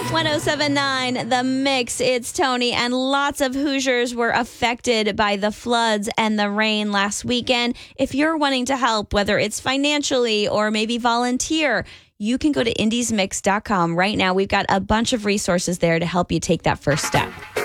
1079 The Mix. It's Tony, and lots of Hoosiers were affected by the floods and the rain last weekend. If you're wanting to help, whether it's financially or maybe volunteer, you can go to indiesmix.com right now. We've got a bunch of resources there to help you take that first step.